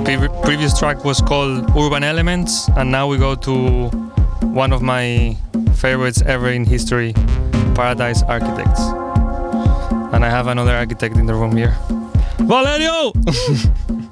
previous track was called Urban Elements, and now we go to one of my favorites ever in history, Paradise Architects. And I have another architect in the room here. Valerio!